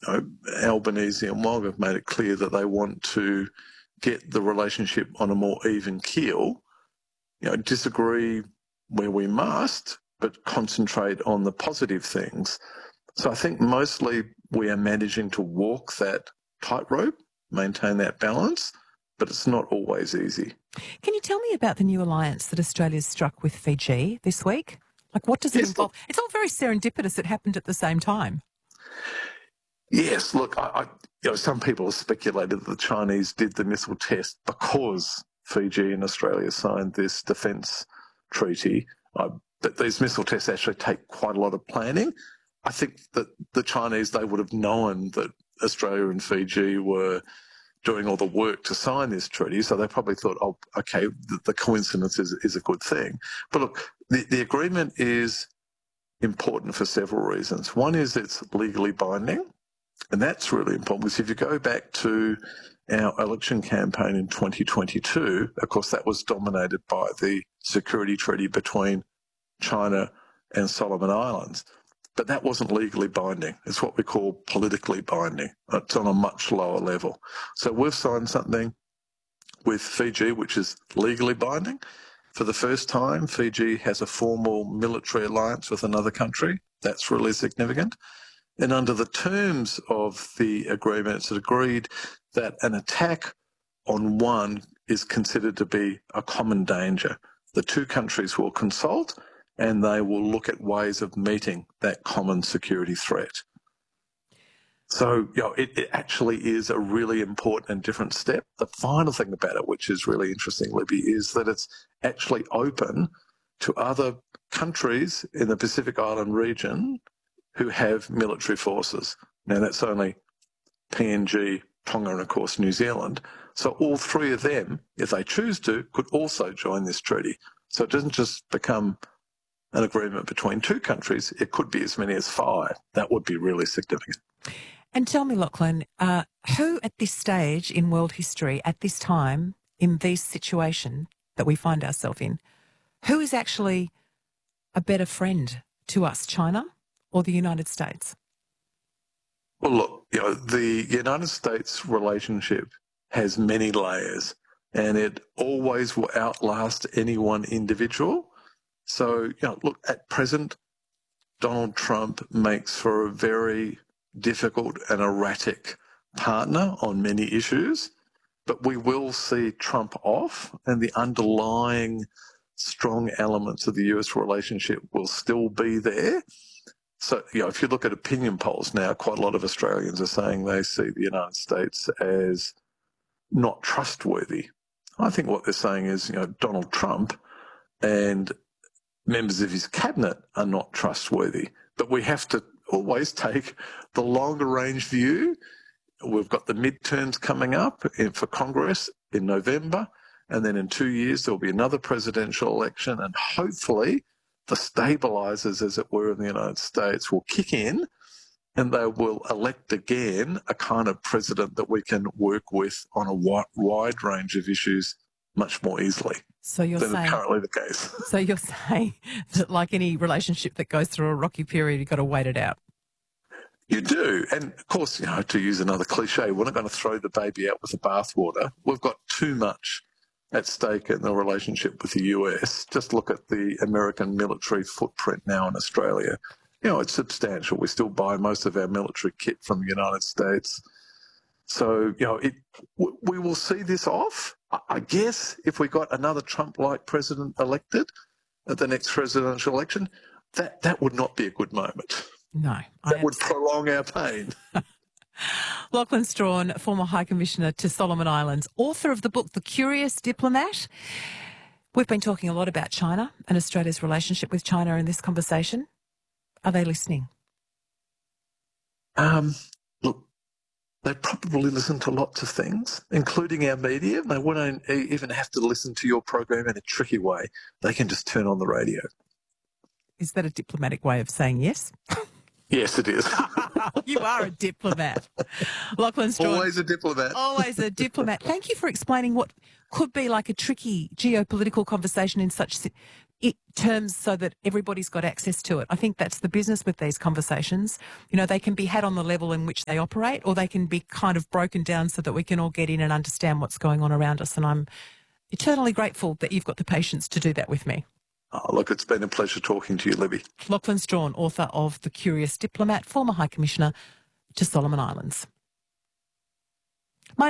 Albanese and Wong have made it clear that they want to get the relationship on a more even keel, disagree where we must, but concentrate on the positive things. So I think mostly we are managing to walk that tightrope, maintain that balance, but it's not always easy. Can you tell me about the new alliance that Australia's struck with Fiji this week? Like, what does it involve? It's all very serendipitous. It happened at the same time. Yes, look, some people have speculated that the Chinese did the missile test because Fiji and Australia signed this defence treaty. But these missile tests actually take quite a lot of planning. I think that the Chinese, they would have known that Australia and Fiji were doing all the work to sign this treaty, so they probably thought, oh, okay, the coincidence is a good thing. But look, the agreement is important for several reasons. One is it's legally binding, and that's really important because if you go back to our election campaign in 2022, of course, that was dominated by the security treaty between China and Solomon Islands. But that wasn't legally binding. It's what we call politically binding. It's on a much lower level. So we've signed something with Fiji, which is legally binding. For the first time, Fiji has a formal military alliance with another country. That's really significant. And under the terms of the agreement, it's agreed that an attack on one is considered to be a common danger. The two countries will consult and they will look at ways of meeting that common security threat. So, it actually is a really important and different step. The final thing about it, which is really interesting, Libby, is that it's actually open to other countries in the Pacific Island region who have military forces. Now, that's only PNG, Tonga, and, of course, New Zealand. So all three of them, if they choose to, could also join this treaty. So it doesn't just become an agreement between two countries. It could be as many as 5. That would be really significant. And tell me, Lachlan, who at this stage in world history, at this time, in this situation that we find ourselves in, who is actually a better friend to us, China or the United States? Well, look, the United States relationship has many layers and it always will outlast any one individual. So, look, at present, Donald Trump makes for a very difficult and erratic partner on many issues, but we will see Trump off and the underlying strong elements of the US relationship will still be there. So, if you look at opinion polls now, quite a lot of Australians are saying they see the United States as not trustworthy. I think what they're saying is, Donald Trump and members of his cabinet are not trustworthy. But we have to always take the longer range view. We've got the midterms coming up for Congress in November, and then in 2 years there'll be another presidential election, and hopefully the stabilisers, as it were, in the United States will kick in and they will elect again a kind of president that we can work with on a wide range of issues much more easily. So you're saying currently the case. So you're saying that, like any relationship that goes through a rocky period, you've got to wait it out. You do. And of course, to use another cliche, we're not going to throw the baby out with the bathwater. We've got too much at stake in the relationship with the US. Just look at the American military footprint now in Australia. It's substantial. We still buy most of our military kit from the United States. So, we will see this off. I guess if we got another Trump-like president elected at the next presidential election, that would not be a good moment. No. That would prolong our pain. Lachlan Strachan, former High Commissioner to Solomon Islands, author of the book The Curious Diplomat. We've been talking a lot about China and Australia's relationship with China in this conversation. Are they listening? Look, they probably listen to lots of things, including our media. They won't even have to listen to your program in a tricky way. They can just turn on the radio. Is that a diplomatic way of saying yes? Yes, it is. You are a diplomat. Lachlan Strachan. Always a diplomat. Always a diplomat. Thank you for explaining what could be like a tricky geopolitical conversation in such terms so that everybody's got access to it. I think that's the business with these conversations. You know, they can be had on the level in which they operate, or they can be kind of broken down so that we can all get in and understand what's going on around us. And I'm eternally grateful that you've got the patience to do that with me. Oh, look, it's been a pleasure talking to you, Libby. Lachlan Strachan, author of The Curious Diplomat, former High Commissioner to Solomon Islands.